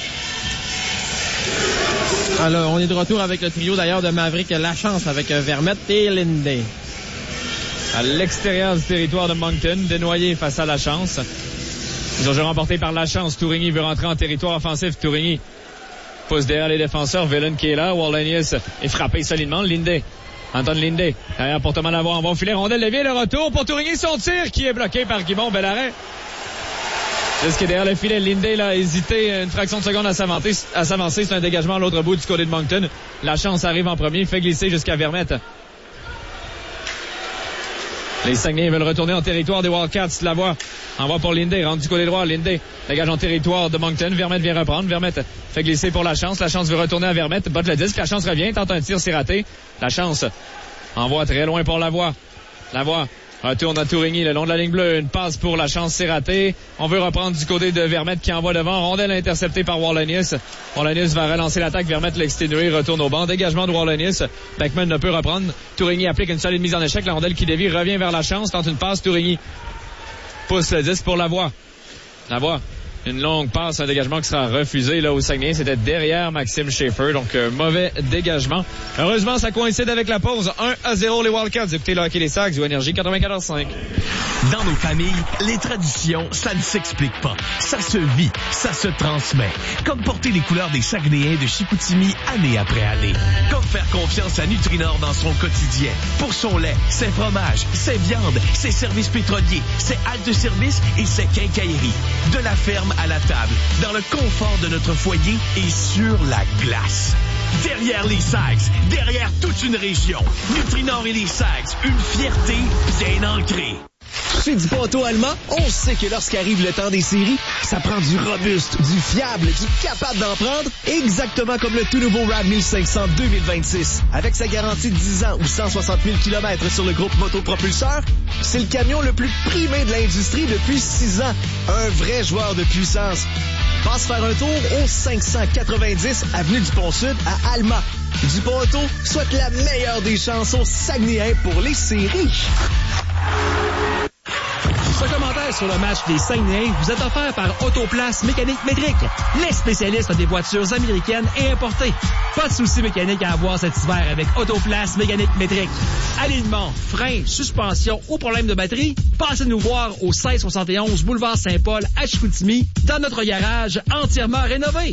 Alors, on est de retour avec le trio d'ailleurs de Maverick Lachance avec Vermette et Linday. À l'extérieur du territoire de Moncton, dénoyé face à Lachance. Ils ont jeu remporté par Lachance. Tourigny veut rentrer en territoire offensif. Tourigny pousse derrière les défenseurs. Villain qui est là. Wallenius est frappé solidement. Linday. Anton Linday. Derrière pour Thomas Lavoie en bon filet. Rondelle déviée. Le retour pour Tourigny. Son tir qui est bloqué par Guimond. Bel arrêt. Jusqu'à derrière le filet, Linday là, a hésité une fraction de seconde à s'avancer. À s'avancer. C'est un dégagement à l'autre bout du côté de Moncton. Lachance arrive en premier, fait glisser jusqu'à Vermette. Les Saguenayens veulent retourner en territoire des Wildcats. Lavoie envoie pour Linday, rentre du côté droit. Linday dégage en territoire de Moncton. Vermette vient reprendre. Vermette fait glisser pour Lachance. Lachance veut retourner à Vermette. Botte le disque. Lachance revient. Tente un tir, c'est raté. Lachance envoie très loin pour Lavoie. Lavoie retourne à Tourigny le long de la ligne bleue. Une passe pour Lachance, c'est raté. On veut reprendre du côté de Vermette qui envoie devant. Rondelle interceptée par Wallenius. Wallenius va relancer l'attaque. Vermette l'exténué, retourne au banc. Dégagement de Wallenius. Beckman ne peut reprendre. Tourigny applique une solide mise en échec. La rondelle qui dévie revient vers Lachance. Tente une passe. Tourigny pousse le disque pour Lavoie. Lavoie. Une longue passe, un dégagement qui sera refusé là au Saguenay. C'était derrière Maxime Schaefer, donc euh, mauvais dégagement. Heureusement, ça coïncide avec la pause. un à zéro les Wildcats. Écoutez le hockey des Sags ou Énergie quatre-vingt-quatorze cinq. Dans nos familles, les traditions, ça ne s'explique pas. Ça se vit, ça se transmet. Comme porter les couleurs des Saguenayens de Chicoutimi année après année. Comme faire confiance à Nutrinor dans son quotidien. Pour son lait, ses fromages, ses viandes, ses services pétroliers, ses haltes de service et ses quincailleries. De la ferme à la table, dans le confort de notre foyer et sur la glace. Derrière les Sags, derrière toute une région, Nutrinor et les Sags, une fierté bien ancrée. Chez Duponto Allemand, on sait que lorsqu'arrive le temps des séries, ça prend du robuste, du fiable, du capable d'en prendre, exactement comme le tout nouveau RAV mille cinq cents deux mille vingt-six. Avec sa garantie de dix ans ou cent soixante mille kilomètres sur le groupe motopropulseur, c'est le camion le plus primé de l'industrie depuis six ans. Un vrai joueur de puissance. Passe faire un tour au cinq cent quatre-vingt-dix avenue du Pont-Sud à Alma. Duponto souhaite la meilleure des chances aux Saguenayens pour les séries. Ce commentaire sur le match des Saguenayens vous est offert par Autoplace Mécanique Métrique, les spécialistes des voitures américaines et importées. Pas de soucis mécaniques à avoir cet hiver avec Autoplace Mécanique Métrique. Alignement, frein, suspension ou problème de batterie, passez nous voir au seize soixante et onze boulevard Saint-Paul à Chicoutimi dans notre garage entièrement rénové.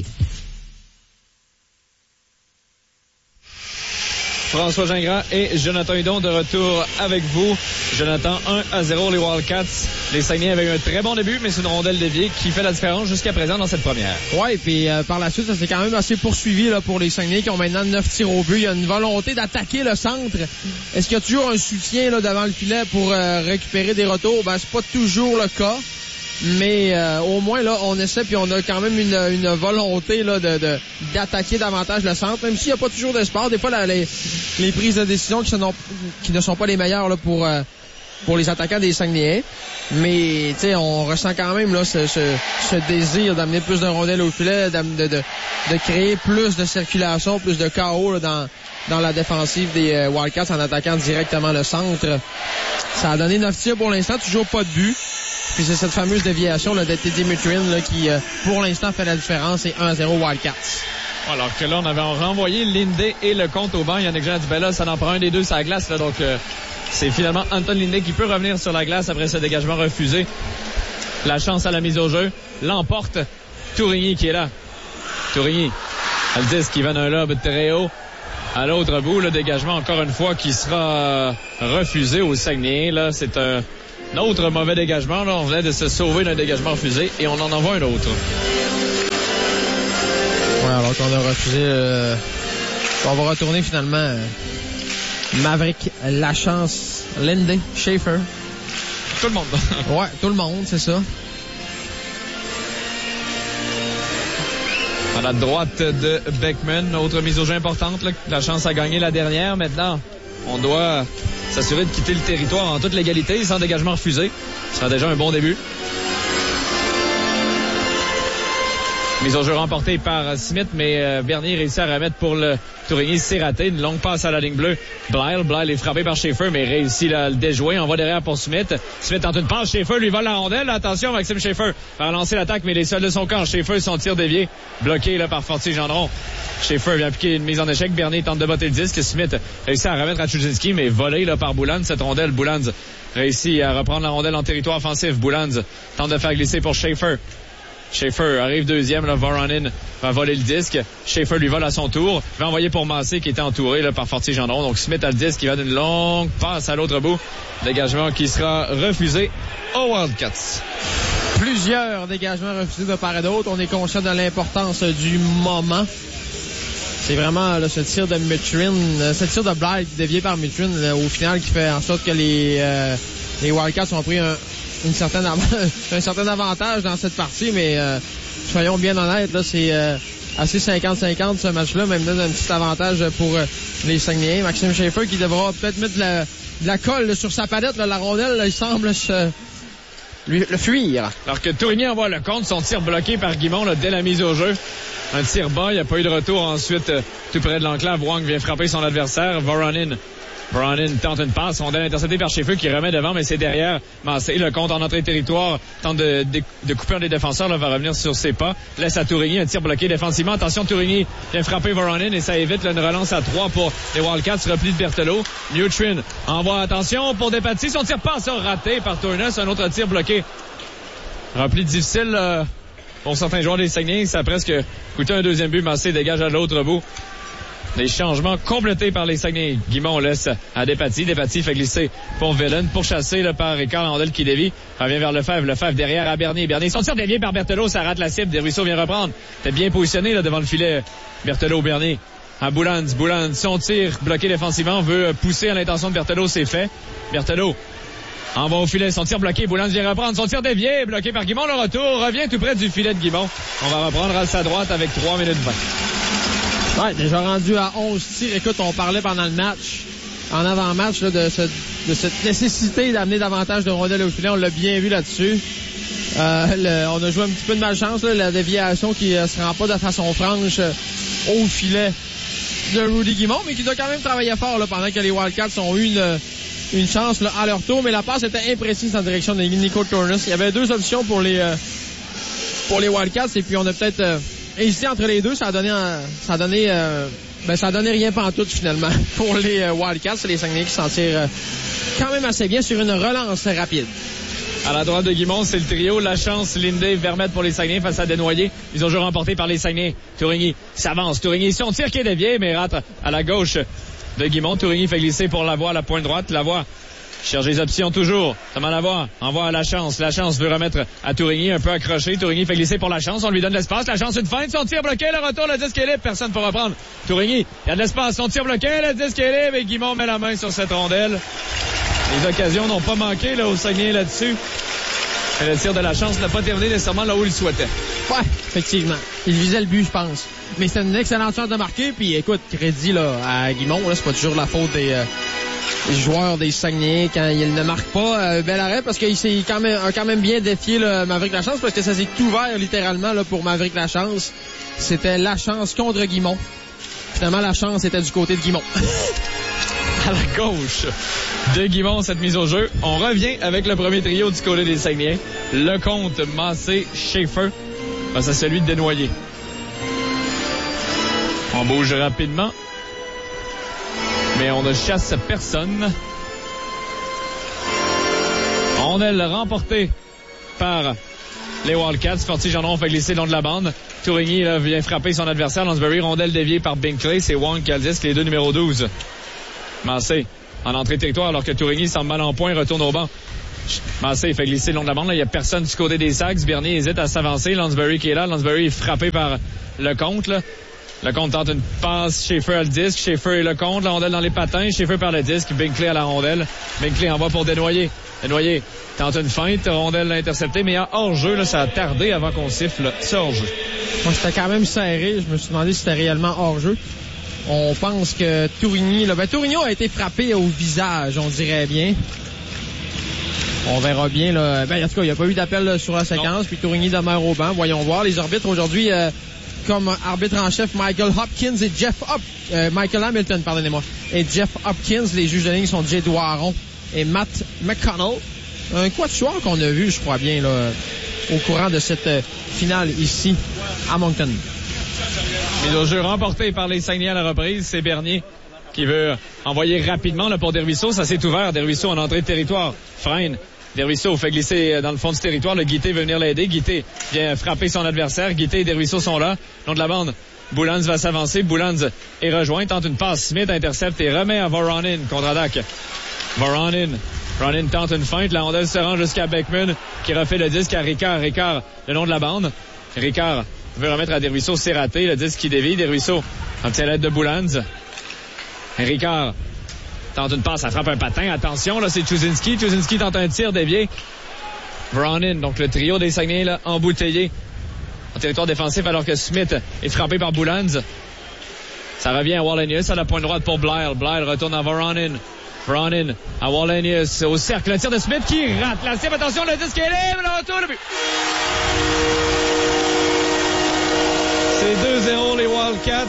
François Gingras et Jonathan Hudon de retour avec vous. Jonathan, un à zéro les Wildcats. Les Saguenayens avaient eu un très bon début, mais c'est une rondelle déviée qui fait la différence jusqu'à présent dans cette première. Ouais, et puis euh, par la suite, ça s'est quand même assez poursuivi là, pour les Saguenayens qui ont maintenant neuf tirs au but. Il y a une volonté d'attaquer le centre. Est-ce qu'il y a toujours un soutien là, devant le filet pour euh, récupérer des retours? Ben, c'est pas toujours le cas. Mais euh, au moins là, on essaie puis on a quand même une, une volonté là de, de d'attaquer davantage le centre, même s'il n'y a pas toujours d'espoir. Des fois, là, les, les prises de décision qui, sont, qui ne sont pas les meilleures là pour euh, pour les attaquants des Saguenayens. Mais tu sais, on ressent quand même là ce, ce, ce désir d'amener plus de rondelles au filet, de, de, de, de créer plus de circulation, plus de chaos là, dans dans la défensive des euh, Wildcats en attaquant directement le centre. Ça a donné neuf tirs pour l'instant, toujours pas de but. Puis c'est cette fameuse déviation là, de Teddy Mitrin là, qui, euh, pour l'instant, fait la différence. C'est un à zéro Wildcats. Alors que là, on avait renvoyé Linday et le compte au banc. Yannick Jean a dit, ben là, ça en prend un des deux sur la glace. Là, donc, euh, c'est finalement Anton Linday qui peut revenir sur la glace après ce dégagement refusé. La chance à la mise au jeu. L'emporte Tourigny qui est là. Tourigny, le disque qui va d'un lob très haut. À l'autre bout, le dégagement, encore une fois, qui sera refusé au Saguenay. Là, c'est un... Un autre mauvais dégagement, là, on venait de se sauver d'un dégagement refusé et on en envoie un autre. Ouais, alors qu'on a refusé. Euh... On va retourner finalement. Euh... Maverick, Lachance, Linday, Schaefer. Tout le monde. Ouais, tout le monde, c'est ça. À la droite de Beckman, autre mise au jeu importante. Là, Lachance a gagné la dernière. Maintenant, on doit s'assurer de quitter le territoire en toute légalité, sans dégagement refusé. Ce sera déjà un bon début. Mise au jeu remportée par Smith, mais euh, Bernier réussit à remettre pour le Tourigny. C'est raté. Une longue passe à la ligne bleue. Blyle, Blyle est frappé par Schaefer, mais réussit là, à le déjouer. On va derrière pour Smith. Smith tente une passe. Schaefer lui vole la rondelle. Attention, Maxime Schaefer va lancer l'attaque, mais il est seul de son camp. Schaefer, son tir dévié, bloqué là, par Fortier-Gendron. Schaefer vient appliquer une mise en échec. Bernier tente de botter le disque. Smith réussit à remettre à Chudzinski, mais volé là, par Boulan. Cette rondelle, Boulan réussit à reprendre la rondelle en territoire offensif. Boulan tente de faire glisser pour Schaefer. Schaefer arrive deuxième, là, Voronin va voler le disque. Schaefer lui vole à son tour. Va envoyer pour Massé qui était entouré là, par Fortier-Gendron. Donc Smith a le disque, il va d'une longue passe à l'autre bout. Dégagement qui sera refusé aux Wildcats. Plusieurs dégagements refusés de part et d'autre. On est conscient de l'importance du moment. C'est vraiment là, ce tir de Mitrin, ce tir de Blyle dévié par Mitrin là, au final qui fait en sorte que les, euh, les Wildcats ont pris un Une certaine av- un certain avantage dans cette partie, mais euh, soyons bien honnêtes, là, c'est euh, assez cinquante cinquante ce match-là, même donne un petit avantage pour euh, les Saguenayens. Maxime Schaefer qui devra peut-être mettre de la, de la colle là, sur sa palette, là, la rondelle, là, il semble se lui, le fuir. Alors que Tourigny envoie le compte, son tir bloqué par Guimond là, dès la mise au jeu. Un tir bas, il n'y a pas eu de retour ensuite euh, tout près de l'enclave. Wang vient frapper son adversaire, Voronin. Voronin tente une passe, rondelle interceptée par Schaefer qui remet devant, mais c'est derrière. Massé, le compte en entrée de territoire, tente de, de, de couper un des défenseurs, là, va revenir sur ses pas. Laisse à Tourigny, un tir bloqué défensivement. Attention, Tourigny vient frapper Voronin et ça évite là, une relance à trois pour les Wildcats. Repli de Berthelot. Newtrin envoie attention pour Despatie. Son tir passe raté par Tournes. Un autre tir bloqué. Repli difficile euh, pour certains joueurs des Saguenay. Ça a presque coûté un deuxième but. Massé dégage à l'autre bout. Des changements complétés par les Saguenay. Guimond laisse à Despatie. Despatie fait glisser pour Villen. Pourchassé là, par Ricard Landel qui dévie. Revient vers Lefebvre. Lefebvre derrière à Bernier. Bernier, son tir dévié par Berthelot. Ça rate la cible. Desruisseaux vient reprendre. T'es bien positionné là, devant le filet. Berthelot, Bernier. À Boulans. Boulans, son tir bloqué défensivement. Veut pousser à l'intention de Berthelot. C'est fait. Berthelot envoie au filet. Son tir bloqué. Boulans vient reprendre. Son tir dévié. Bloqué par Guimond. Le retour revient tout près du filet de Guimond. On va reprendre à sa droite avec trois minutes vingt. Ouais, déjà rendu à onze tirs. Écoute, on parlait pendant le match, en avant-match, là, de, ce, de cette nécessité d'amener davantage de rondelles au filet. On l'a bien vu là-dessus. Euh, le, on a joué un petit peu de malchance, là, la déviation qui euh, se rend pas de façon franche euh, au filet de Rudy Guimond, mais qui doit quand même travailler fort là, pendant que les Wildcats ont eu une, une chance là, à leur tour. Mais la passe était imprécise en direction de Nico Tournes. Il y avait deux options pour les, euh, pour les Wildcats, et puis on a peut-être... Euh, hésité entre les deux, ça a donné, un, ça a donné, euh, ben ça a donné rien pantoute finalement pour les euh, Wildcats. C'est les Saguenay qui s'en tirent euh, quand même assez bien sur une relance rapide. À la droite de Guimond, c'est le trio. La chance, Lindé, Vermette pour les Saguenay face à Desnoyers. Ils ont joué remporté par les Saguenay. Tourigny s'avance. Tourigny, son tir qui est dévié, mais rate à la gauche de Guimond. Tourigny fait glisser pour Lavoie à la pointe droite. Lavoie cherche les options toujours. Thomas Lavoie envoie à la chance. La chance veut remettre à Tourigny, un peu accroché. Tourigny fait glisser pour la chance. On lui donne l'espace. La chance, une feinte. Son tir bloqué. Le retour, le disque est libre. Personne pour reprendre. Tourigny, il y a de l'espace. Son tir bloqué. Le disque est libre. Et Guimond met la main sur cette rondelle. Les occasions n'ont pas manqué là, au Saguenay là-dessus. Mais le tir de la chance n'a pas terminé nécessairement là où il souhaitait. Ouais, effectivement. Il visait le but, je pense. Mais c'était une excellente chance de marquer. Puis écoute, crédit là, à Guimond. Là, c'est pas toujours la faute des... Euh... les joueurs des Saguenay quand ils ne marquent pas. Euh, bel arrêt parce qu'il s'est quand même, a quand même bien défié le Maverick Lachance parce que ça s'est ouvert littéralement là, pour Maverick Lachance. C'était la chance contre Guimond. Finalement, la chance était du côté de Guimond. À la gauche de Guimond, cette mise au jeu. On revient avec le premier trio du côté des Saguenayens. Lecomte, Massé, Schaefer face à celui de Desnoyers. On bouge rapidement. Mais on ne chasse personne. Rondelle remportée par les Wildcats. Fortier-Gendron fait glisser le long de la bande. Tourigny là, vient frapper son adversaire. Lansbury, rondelle déviée par Binkley. C'est Wang qui a le disque, les deux numéro douze. Massé en entrée de territoire alors que Tourigny semble mal en point, retourne au banc. Massé fait glisser le long de la bande. Là, il n'y a personne du côté des Sags. Bernier hésite à s'avancer. Lansbury qui est là. Lansbury est frappé par Lecomte. Là. Lecomte tente une passe. Schaefer a le disque. Schaefer et Lecomte. La rondelle dans les patins. Schaefer perd le disque. Binkley à la rondelle. Binkley envoie pour Desnoyers. Desnoyers tente une feinte. Rondelle interceptée. Mais en hors-jeu, là, ça a tardé avant qu'on siffle ce hors-jeu. Moi, c'était quand même serré. Je me suis demandé si c'était réellement hors-jeu. On pense que Tourigny... Là, ben, Tourigny a été frappé au visage, on dirait bien. On verra bien. Là. Ben, en tout cas, il n'y a pas eu d'appel là, sur la séquence. Non. Puis Tourigny demeure au banc. Voyons voir. Les arbitres aujourd'hui, euh, comme arbitre en chef, Michael Hopkins et Jeff Hop... Euh, Michael Hamilton, pardonnez-moi. Et Jeff Hopkins. Les juges de ligne sont Jay Doiron et Matt McConnell. Un quatuor qu'on a vu, je crois bien, là, au courant de cette euh, finale ici à Moncton. Mise au jeu remporté par les Saguenay à la reprise. C'est Bernier qui veut envoyer rapidement là, pour Desruisseaux. Ça s'est ouvert. Desruisseaux en entrée de territoire. Freine. Desruisseaux fait glisser dans le fond du territoire. Le Guité veut venir l'aider. Guité vient frapper son adversaire. Guité et Desruisseaux sont là. Long de la bande. Boulans va s'avancer. Boulans est rejoint. Tente une passe. Smith intercepte et remet à Voronin. Contre-attaque. Voronin. Voronin tente une feinte. La rondelle se rend jusqu'à Beckman qui refait le disque à Ricard. Ricard le long de la bande. Ricard veut remettre à Desruisseaux. C'est raté. Le disque qui dévie. Desruisseaux obtient l'aide de Boulans. Ricard tente une passe, ça frappe un patin. Attention, là, c'est Chuzinski. Chuzinski tente un tir dévié. Voronin, donc le trio des Saguenay, là, embouteillé en territoire défensif alors que Smith est frappé par Boulans. Ça revient à Wallenius à la pointe droite pour Blyle. Blyle retourne à Voronin. Voronin à Wallenius au cercle. Le tir de Smith qui rate la cible. Attention, le disque est libre. Le retour, le but. C'est deux zéro les Wildcats.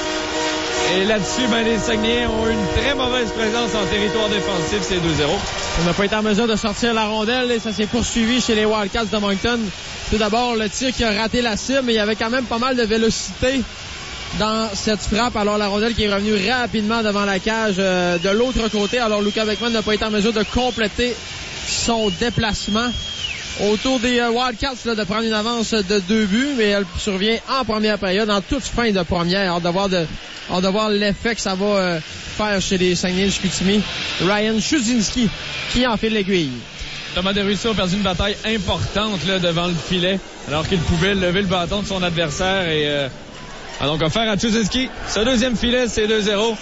Et là-dessus, ben, les Saguenayens ont une très mauvaise présence en territoire défensif, c'est deux zéro. On n'a pas été en mesure de sortir la rondelle et ça s'est poursuivi chez les Wildcats de Moncton. Tout d'abord, le tir qui a raté la cible, mais il y avait quand même pas mal de vélocité dans cette frappe. Alors la rondelle qui est revenue rapidement devant la cage euh, de l'autre côté. Alors Luca Beckman n'a pas été en mesure de compléter son déplacement. Autour des euh, Wildcats là, de prendre une avance de deux buts, mais elle survient en première période, en toute fin de première. Hâte de voir, de, hâte de voir l'effet que ça va euh, faire chez les Saguenay de Chicoutimi. Ryan Chuzinski qui enfile l'aiguille. Thomas Desruisseaux a perdu une bataille importante là, devant le filet, alors qu'il pouvait lever le bâton de son adversaire et euh, a donc offert à Chuzinski. Ce deuxième filet, c'est deux zéro.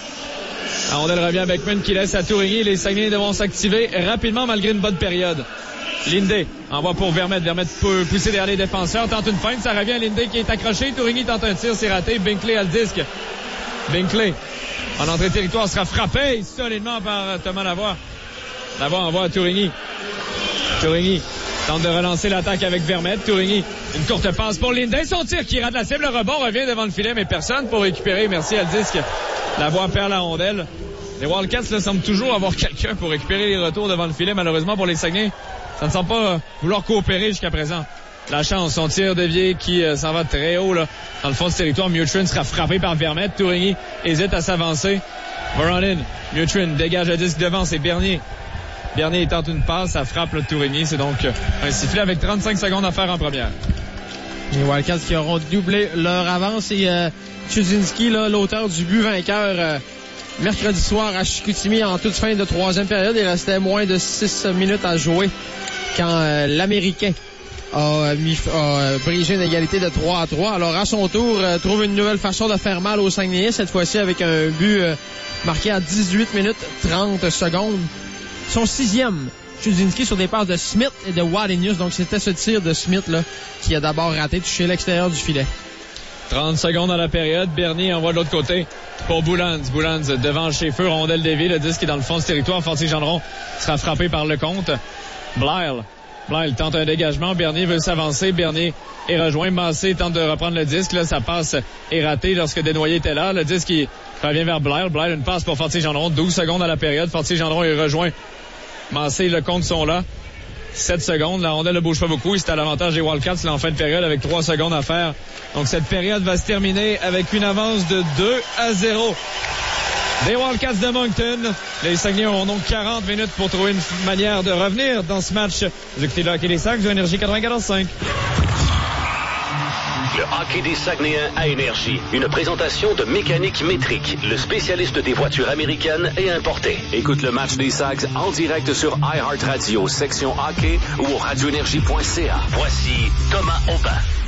La rondelle revient à Beckman qui laisse à Tourigny. Les Saguenay devront s'activer rapidement malgré une bonne période. Lindé envoie pour Vermette. Vermette peut pousser derrière les défenseurs. Tente une feinte. Ça revient à Lindé qui est accroché. Tourigny tente un tir. C'est raté. Binkley a le disque. Binkley, en entrée de territoire, sera frappé solidement par Thomas Lavoie. Lavoie envoie à Tourigny. Tourigny tente de relancer l'attaque avec Vermette. Tourigny, une courte passe pour Lindé. Son tir qui rate la cible. Le rebond revient devant le filet, mais personne pour récupérer. Merci à le disque. Lavoie perd la rondelle. Les Wildcats là, semblent toujours avoir quelqu'un pour récupérer les retours devant le filet. Malheureusement pour les Saguenay, ça ne semble pas euh, vouloir coopérer jusqu'à présent. La chance, son tir dévié qui euh, s'en va très haut là, dans le fond du territoire. Mutrin sera frappé par Vermette. Tourigny hésite à s'avancer. Voronin, Mutrin dégage le disque devant, c'est Bernier. Bernier tente une passe, ça frappe le Tourigny. C'est donc euh, un sifflet avec trente-cinq secondes à faire en première. Les Wildcats qui auront doublé leur avance et euh, Chuzinski, là, l'auteur du but vainqueur euh, mercredi soir à Chicoutimi en toute fin de troisième période. Il restait moins de six minutes à jouer quand euh, l'Américain a, mis, a brisé une égalité de trois à trois. Alors à son tour, euh, trouve une nouvelle façon de faire mal aux Saguenayens, cette fois-ci avec un but euh, marqué à dix-huit minutes trente secondes. Son sixième, Chuzinski sur des passes de Smith et de Wallenius. Donc c'était ce tir de Smith là qui a d'abord raté, touché l'extérieur du filet. trente secondes à la période. Bernier envoie de l'autre côté pour Boulans. Boulans devant le chef-feu, rondelle déviée. Le disque est dans le fond du territoire. Fortier-Gendron sera frappé par Lecomte. Blyle. Blyle tente un dégagement. Bernier veut s'avancer. Bernier est rejoint. Massé tente de reprendre le disque. Là, sa passe est ratée lorsque Desnoyers était là. Le disque qui revient vers Blyle. Blyle, une passe pour Fortier-Gendron. douze secondes à la période. Fortier-Gendron est rejoint. Massé et Lecomte sont là. sept secondes. La rondelle ne bouge pas beaucoup. C'est à l'avantage des Wildcats là, en fin de période avec trois secondes à faire. Donc cette période va se terminer avec une avance de deux à zéro. Des Wildcats de Moncton. Les Saguenay auront donc quarante minutes pour trouver une manière de revenir dans ce match. Vous écoutez le hockey des Sacs de Énergie quatre-vingt-quatorze cinq. Le hockey des Saguenayens à Énergie. Une présentation de Mécanique Métrique, le spécialiste des voitures américaines et importées. Écoute le match des Sags en direct sur iHeartRadio, section hockey ou au radio énergie point c a. Voici Thomas Aubin.